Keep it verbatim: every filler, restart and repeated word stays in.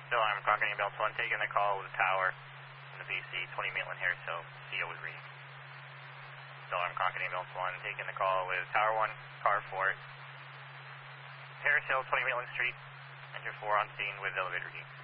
Still, I'm Concord Ambulance one, taking the call with the tower in the B C, twenty Maitland Harris Hill, C O is reading. Still, I'm Concord Ambulance one, taking the call with Tower one, car four, Harris Hill, twenty Maitland Street, enter four on scene with elevator reading.